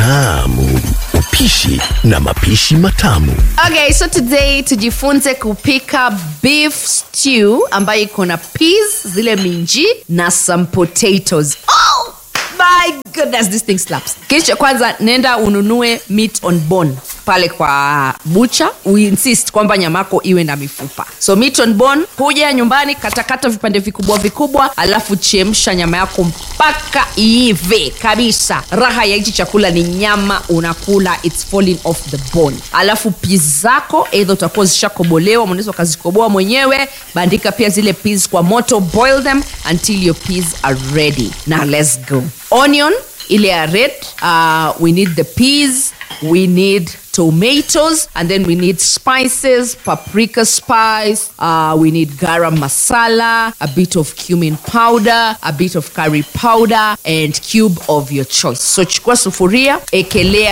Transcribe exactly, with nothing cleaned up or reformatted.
tamu. Upishi na mapishi matamu. Okay, so today tujifunze kupika beef stew ambayo iko na peas, zile minji na some potatoes. Oh my goodness, this thing slaps. Kisha kwanza nenda ununue meat on bone pale kwa butcher. We insist kwamba nyamako iwe na mifupa. So meat on bone, kuja nyumbani, katakata vipande vikubwa vikubwa, alafu chemsha nyama yako mpaka iive kabisa. Raha ya hichi chakula ni nyama unakula, it's falling off the bone. Alafu peas zako either utakuwa zishakobolewa, unaweza kuzikoboa mwenyewe, bandika pia zile peas kwa moto, boil them until your peas are ready. Now let's go. Onion ile are red, uh, we need the peas, we need tomatoes, and then we need spices, paprika spice, uh, we need garam masala, a bit of cumin powder, a bit of curry powder, and cube of your choice. So chukua sufuria, ekelea